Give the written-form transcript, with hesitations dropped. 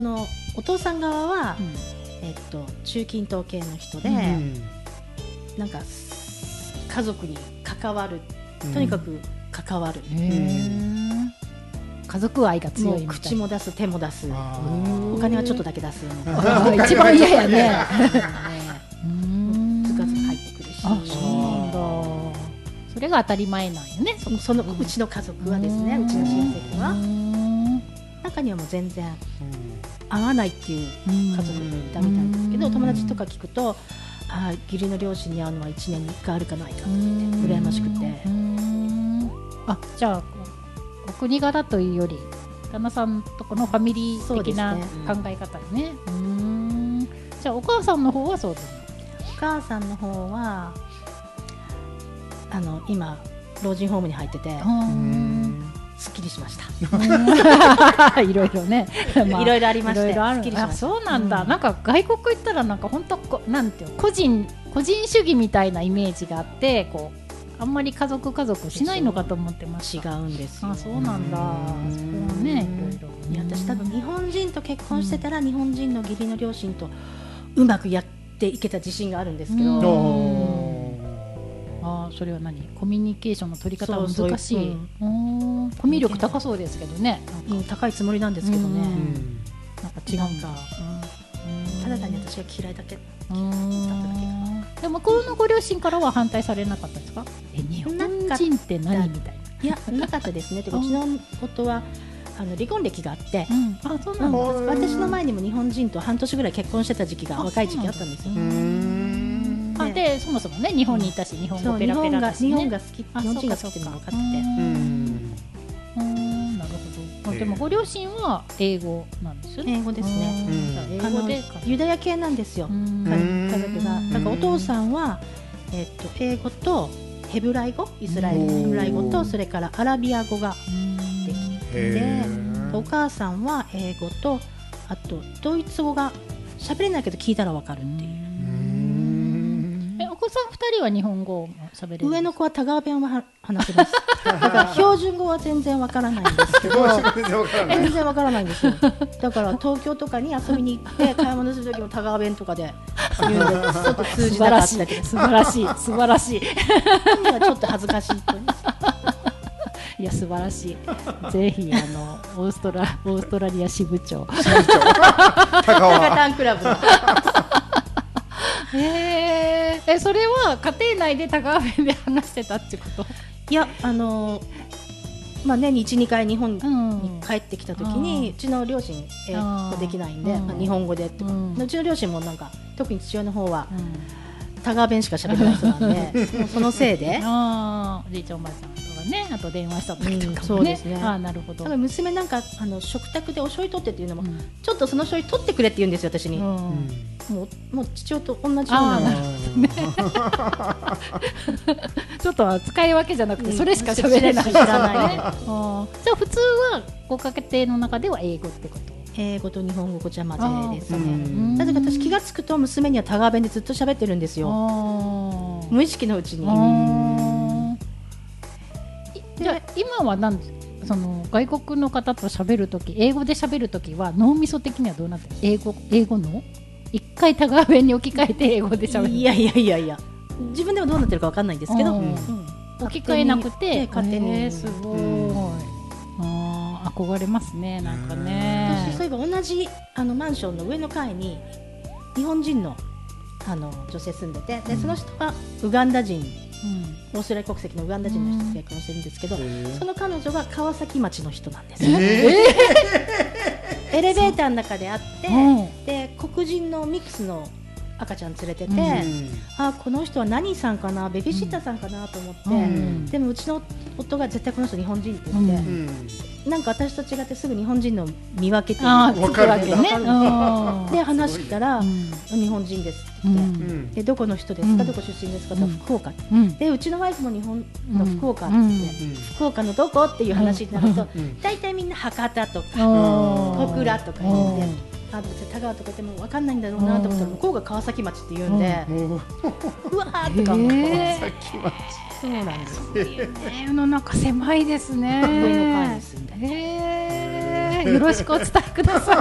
のお父さん側は、中近東系の人で、なんか家族に関わる、とにかく関わる、 家族愛が強いみたいな。 もう口も出す手も出す、お金はちょっとだけ出す一番嫌やね。 ずかずか入ってくるし。 あ、そうなんだ。それが当たり前なんよね。 そのうちの家族はですね、うちの親戚は中にはもう全然合わないっていう家族もいたみたいですけど、友達とか聞くと、義理の両親に会うのは1年に1回あるかないかって言って羨ましくて。 じゃあお国柄というより旦那さんとこのファミリー的な考え方よね。じゃあお母さんの方はそうですね。 お母さんの方は今老人ホームに入ってて、すっきりしました。 いろいろね、 いろいろありまして、 すっきりしました。そうなんだ。なんか外国行ったらなんか本当なんていう個人主義みたいなイメージがあって、こうあんまり家族しないのかと思ってました。 違うんですよ。 そうなんだ。そこはね、いろいろ。 私多分日本人と結婚してたら、日本人の義理の両親とうまくやっていけた自信があるんですけど。 それは何？コミュニケーションの取り方は難しい。コミュ力高そうですけどね。 高いつもりなんですけどね。 なんか違うんだ。 ただ単に私が嫌いだけだっただけ。 でも向こうのご両親からは反対されなかったですか？日本人って何みたいな。 いや、なかったですね。うちの夫は離婚歴があって、 そうなんです。 私の前にも日本人と半年ぐらい結婚してた時期が、若い時期あったんですよ。 でそもそもね、日本にいたし、日本語ペラペラだしね。 日本が好き、日本人が好きっていうのが分かってて。 なるほど。でもご両親は英語なんですよね。 英語ですね。 英語でユダヤ系なんですよ、家族が。だからお父さんは英語とヘブライ語、イスラエルのヘブライ語と、それからアラビア語ができて、お母さんは英語と、あとドイツ語が喋れないけど聞いたら分かるっていう。 お子さん2人は日本語を喋れる？ 上の子は田川弁は話せます。だから標準語は全然わからないんですけど、全然わからないんですよ。だから東京とかに遊びに行って買い物する時も田川弁とかで言うんで、ちょっと通じなかったけど、 素晴らしい素晴らしい。 本人はちょっと恥ずかしいと思います。 いや素晴らしい。ぜひオーストラリア支部長田川タンクラブのそれは家庭内で田川弁で話してたってこと？ いや、年に 1,2 回日本に帰ってきた時に、うちの両親英語できないんで、日本語でってうちの両親もなんか、特に父親の方は田川弁しか喋れない人なんで、もうそのせいでおじいちゃんおばあちゃんとかね、あと電話した時とかもね。 そうですね。 なるほど。 多分娘なんか食卓でお醤油取ってっていうのも、ちょっとその醤油取ってくれって言うんですよ、私に。もう父親と同じような。 ちょっと使い分けじゃなくて、それしか喋れない。知らないね。じゃあ普通はご家庭の中では英語ってこと？ 英語と日本語ごちゃ混ぜですね。なぜか私気がつくと娘には田川弁でずっと喋ってるんですよ。無意識のうちに。 じゃあ今はその外国の方と喋るとき、英語で喋るときは脳みそ的にはどうなってる？英語の一回田川弁に置き換えて英語で喋る。 いや自分でもどうなってるか分かんないんですけど、 置き換えなくて勝手に。 すごい。憧れますね、なんかね。 私そういえば同じマンションの上の階に日本人の女性住んでて、でその人はウガンダ人、オーストラリア国籍のウガンダ人の人と結婚してるんですけど、その彼女が川崎町の人なんですよ。エレベーターの中で会って、で黒人のミックスの赤ちゃん連れてて、この人は何さんかな、ベビーシッターさんかなと思って、でもうちの夫が絶対この人日本人って言って、なんか私と違ってすぐ日本人の見分けて分かるわけね。 で話したら、日本人ですって言って、でどこの人ですか、どこ出身ですかと、福岡で、うちのワイフも日本の福岡って言って、福岡のどこっていう話になると、大体みんな博多とか小倉とか言って、田川とか言っても分かんないんだろうなと思ったら、向こうが川崎町って言うんで、うわーって感じ。川崎町、そうなんです。 世の中狭いですね。 上の階に住んで。 よろしくお伝えください。